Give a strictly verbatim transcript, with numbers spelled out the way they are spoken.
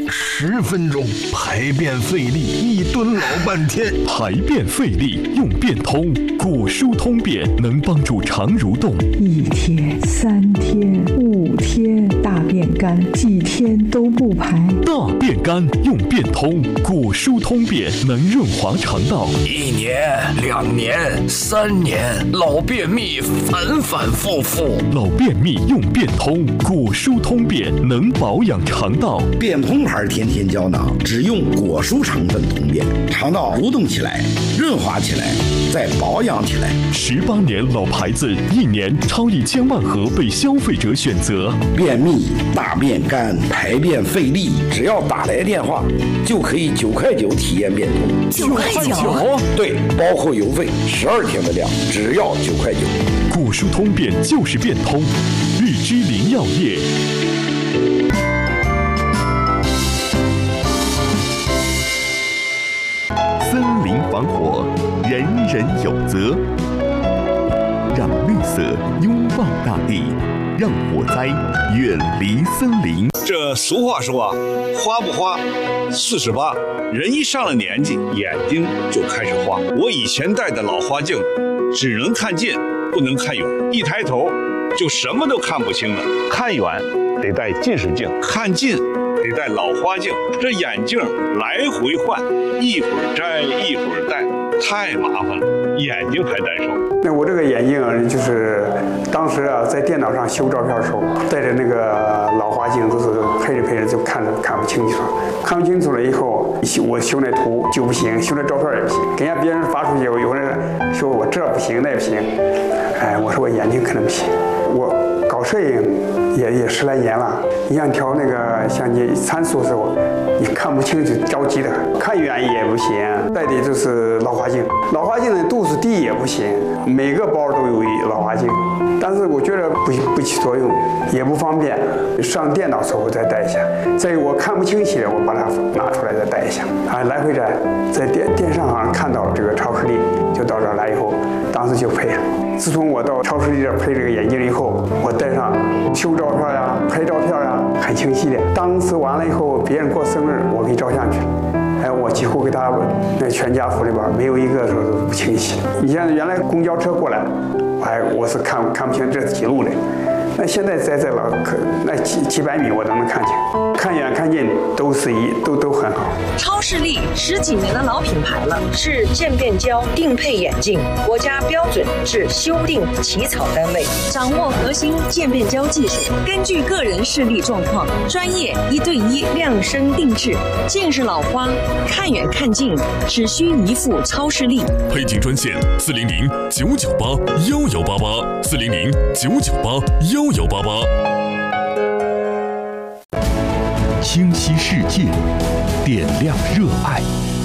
十分钟，排便费力，一蹲老半天。 排便费力用便通，果蔬通便能帮助肠蠕动。 一天、三天、五天，大便干，几天都不排。 大便干用便通，果蔬通便能润滑肠道。 一年、两年、三年，老便秘反反复复。 老便秘用便通，果蔬通便能保养肠道。 便通牌天天胶囊只用果蔬成分通便，肠道蠕动起来，润滑起来，再保养起来。 十八年老牌子，一年超一千万盒被消费者选择。 便秘、大便干、排便费力，只要打来电话就可以九块九体验便通。 九块九？ 对，包括邮费，十二天的量，只要九块九。 果蔬通便就是便通，日之林药业。森林防火，人人有责。让绿色拥抱大地，让火灾远离森林。 这俗话说啊，花不花，四十八。人一上了年纪，眼睛就开始花。我以前戴的老花镜，只能看近，不能看远，一抬头就什么都看不清了。看远得戴近视镜，看近得戴老花镜，这眼镜来回换，一会儿摘一会儿戴，太麻烦了，眼睛还难受。 那我这个眼镜就是当时啊，在电脑上修照片的时候，带着那个老花镜，都是配着配着就看着看不清楚，看不清楚了以后，我修那图就不行，修那照片也不行，给人家别人发出去，有人说我这不行那不行，哎，我说我眼睛可能不行，我搞摄影也也十来年了，你想调那个像你参数的时候，你看不清就着急的，看远也不行，戴的就是老花镜，老花镜的度数低也不行，每个包都有一老花镜，但是我觉得不不起作用，也不方便，上电脑时候再戴一下，再有我看不清晰的，我把它拿出来再戴一下，啊，来回摘，在电电视上看到这个超视力，就到这儿来以后，当时就配了。自从我到超视力这儿配这个眼镜以后，我戴上修照片呀、拍照片呀，很清晰的。当时完了以后，别人过生日，我给照相去，哎，我几乎给他那全家福里边没有一个说不清晰。你像原来公交车过来，哎，我是看看不清这是几路的。那现在在这老可那几几百米我都能看清，看远看近都是一都都很好。 超视力十几年的老品牌了，是渐变焦定配眼镜，国家标准是修订起草单位，掌握核心渐变焦技术，根据个人视力状况，专业一对一量身定制。近视老花看远看近只需一副超视力。 配镜专线四零零九九八幺幺八八四零零九九八幺幺八八。清晰世界，点亮热爱。